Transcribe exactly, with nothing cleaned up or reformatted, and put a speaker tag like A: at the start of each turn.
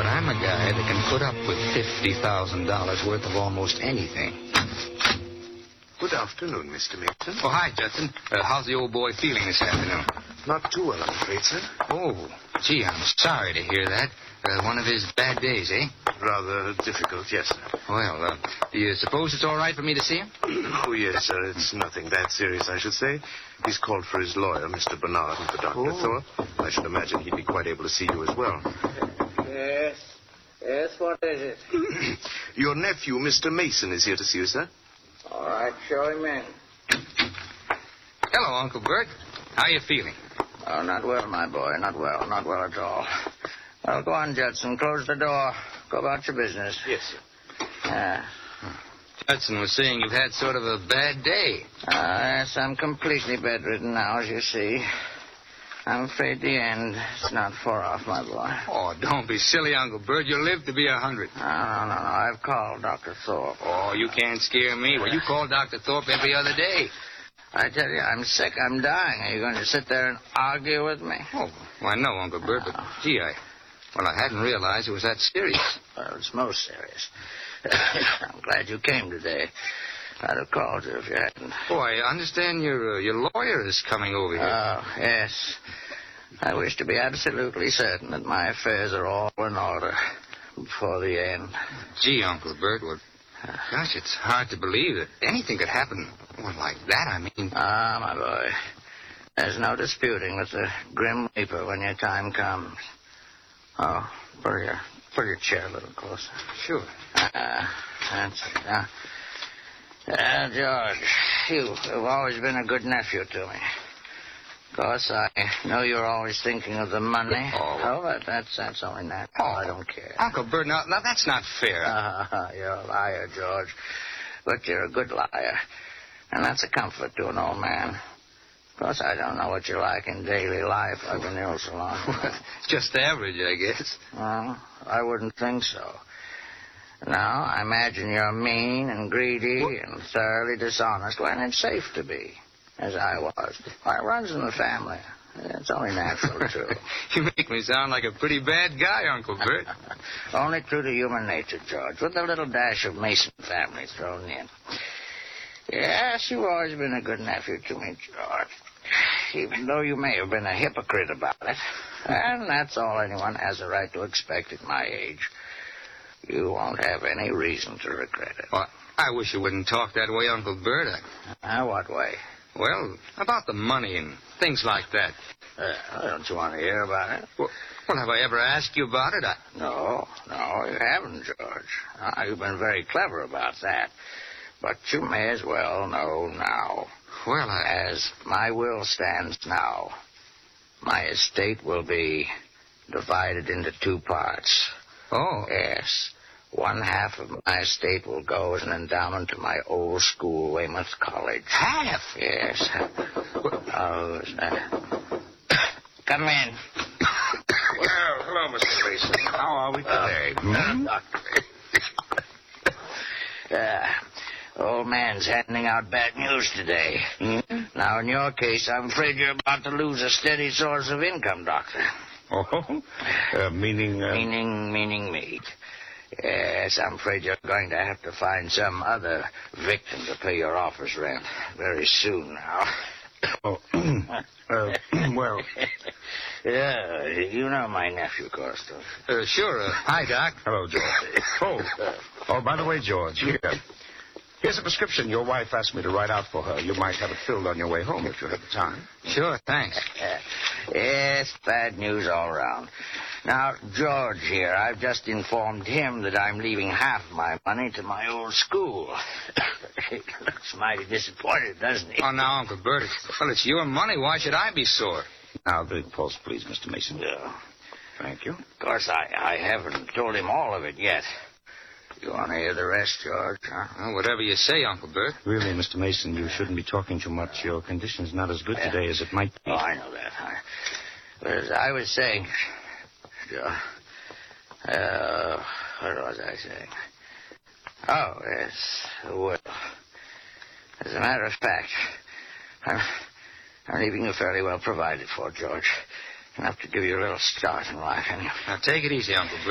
A: But I'm a guy that can put up with fifty thousand dollars worth of almost anything.
B: Good afternoon, Mister Mason.
A: Oh, hi, Judson. Uh, how's the old boy feeling this afternoon?
B: Not too well, I'm afraid, sir.
A: Oh, gee, I'm sorry to hear that. Uh, one of his bad days, eh?
B: Rather difficult, yes, sir.
A: Well, uh, do you suppose it's all right for me to see him?
B: Oh, yes, sir. It's nothing that serious, I should say. He's called for his lawyer, Mister Bernard, and for Doctor
A: Oh.
B: Thorpe. I should imagine he'd be quite able to see you as well.
C: Yes. Yes, what is it?
B: Your nephew, Mister Mason, is here to see you, sir.
C: All right, show him in.
A: Hello, Uncle Bert. How are you feeling?
C: Oh, not well, my boy. Not well. Not well at all. Well, go on, Judson. Close the door. Go about your business.
B: Yes, sir.
C: Yeah.
A: Judson was saying you've had sort of a bad day.
C: Ah, yes, I'm completely bedridden now, as you see. I'm afraid the end is not far off, my boy.
A: Oh, don't be silly, Uncle Bert. You'll live to be a hundred.
C: No, no, no, no. I've called Doctor Thorpe.
A: Oh, you can't scare me. Well, you call Doctor Thorpe every other day.
C: I tell you, I'm sick. I'm dying. Are you going to sit there and argue with me?
A: Oh, why, no, Uncle Bert, but, gee, I... Well, I hadn't realized it was that serious.
C: Well, it's most serious. I'm glad you came today. I'd have called you if you hadn't.
A: Oh, I understand your uh, your lawyer is coming over here.
C: Oh, yes. I wish to be absolutely certain that my affairs are all in order before the end.
A: Gee, Uncle Bert, well, gosh, it's hard to believe that anything could happen. Well, like that, I mean.
C: Ah, my boy. There's no disputing with the Grim Reaper when your time comes. Oh, pull your, pull your chair a little closer.
A: Sure.
C: Uh, that's it. Now, uh, George, you, you've always been a good nephew to me. Of course, I know you're always thinking of the money.
A: Oh,
C: oh that, that's, that's only natural.
A: Oh,
C: I don't care.
A: Uncle Bert, now, now that's not fair.
C: Uh, you're a liar, George. But you're a good liar. And that's a comfort to an old man. Of course, I don't know what you're like in daily life. I've been ill so long.
A: Just average, I guess.
C: Well, I wouldn't think so. Now, I imagine you're mean and greedy what? and thoroughly dishonest when it's safe to be, as I was. Well, it runs in the family. It's only natural, too.
A: You make me sound like a pretty bad guy, Uncle Bert.
C: Only true to human nature, George, with a little dash of Mason family thrown in. Yes, you've always been a good nephew to me, George. Even though you may have been a hypocrite about it. And that's all anyone has a right to expect at my age. You won't have any reason to regret it.
A: Well, I wish you wouldn't talk that way, Uncle Bert. I...
C: Uh, what way?
A: Well, about the money and things like that.
C: Uh, don't you want to hear about it?
A: Well, well, have I ever asked you about it? I...
C: No, no, you haven't, George. Uh, you've been very clever about that. But you may as well know now.
A: Well, I...
C: As my will stands now, my estate will be divided into two parts.
A: Oh.
C: Yes. One half of my estate will go as an endowment to my old school, Weymouth College.
A: Half?
C: Yes. Oh, who's that? Come in.
B: Well, hello, Mister Mason. How are we today?
C: Uh, hmm? uh, old man's handing out bad news today.
B: Hmm?
C: Now, in your case, I'm afraid you're about to lose a steady source of income, Doctor.
B: Oh? Uh, meaning... Uh...
C: Meaning, meaning me. Yes, I'm afraid you're going to have to find some other victim to pay your office rent very soon now.
B: Oh, uh, well...
C: Yeah, you know my nephew, of course, don't
A: you? Uh, sure. Uh, hi, Doc.
B: Hello, George. Oh, oh, by the way, George, here. Here's a prescription your wife asked me to write out for her. You might have it filled on your way home if you have the time.
A: Sure, thanks.
C: Yes, bad news all around. Now, George here, I've just informed him that I'm leaving half my money to my old school. He looks mighty disappointed, doesn't he?
A: Oh, now, Uncle Bert, well, it's your money. Why should I be sore?
B: Now, the pulse, please, Mister Mason.
C: Yeah.
B: Thank you.
C: Of course, I, I haven't told him all of it yet. You want to hear the rest, George, huh?
A: Well, whatever you say, Uncle Bert.
B: Really, Mister Mason, you shouldn't be talking too much. Your condition's not as good yeah. today as it might be.
C: Oh, I know that. I, but as I was saying... Uh, what was I saying? Oh, yes, well, as a matter of fact, I'm, I'm leaving you fairly well provided for, George. Enough to give you a little start in life, anyway.
A: Now, take it easy, Uncle Bert.